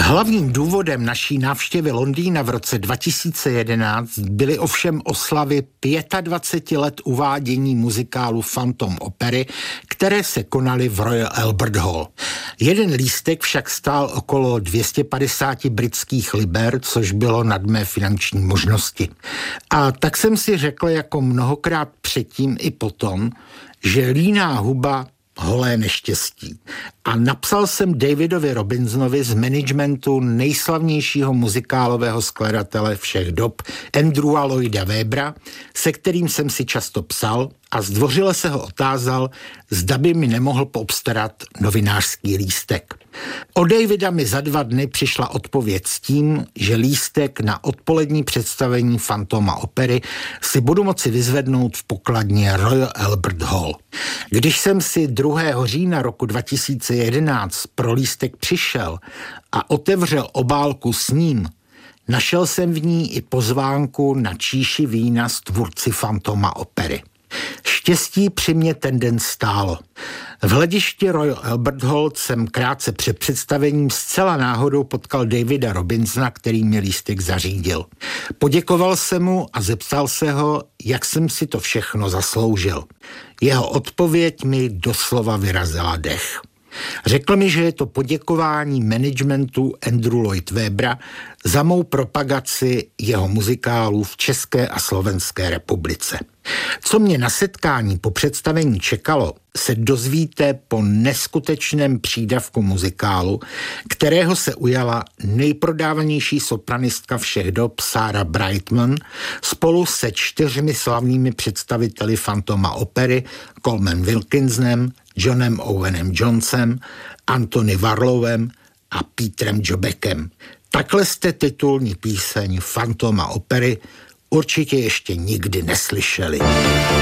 Hlavním důvodem naší návštěvy Londýna v roce 2011 byly ovšem oslavy 25 let uvádění muzikálu Phantom opery, které se konaly v Royal Albert Hall. Jeden lístek však stál okolo 250 britských liber, což bylo nad mé finanční možnosti. A tak jsem si řekl jako mnohokrát předtím i potom, že líná huba holé neštěstí. A napsal jsem Davidovi Robinsonovi z managementu nejslavnějšího muzikálového skladatele všech dob, Andrewa Lloyda Webbera, se kterým jsem si často psal, a zdvořile se ho otázal, zda by mi nemohl poobstarat novinářský lístek. Od Davida mi za 2 dny přišla odpověď s tím, že lístek na odpolední představení Phantoma opery si budu moci vyzvednout v pokladně Royal Albert Hall. Když jsem si 2. října roku 2011 pro lístek přišel a otevřel obálku s ním, našel jsem v ní i pozvánku na číši vína s tvůrci Phantoma opery. Štěstí při mě ten den stálo. V hledišti Royal Albert Hall jsem krátce před představením zcela náhodou potkal Davida Robinsona, který mi lístek zařídil. Poděkoval jsem mu a zeptal se ho, jak jsem si to všechno zasloužil. Jeho odpověď mi doslova vyrazila dech. Řekl mi, že je to poděkování managementu Andrew Lloyd Webbera za mou propagaci jeho muzikálů v České a Slovenské republice. Co mě na setkání po představení čekalo, se dozvíte po neskutečném přídavku muzikálu, kterého se ujala nejprodávanější sopranistka všech dob Sarah Brightman spolu se 4 slavnými představiteli Phantoma opery, Coleman Wilkinsonem, Johnem Owenem Jonesem, Anthony Warlowem a Petrem Jobekem. Takhle jste titulní píseň Phantoma opery určitě ještě nikdy neslyšeli.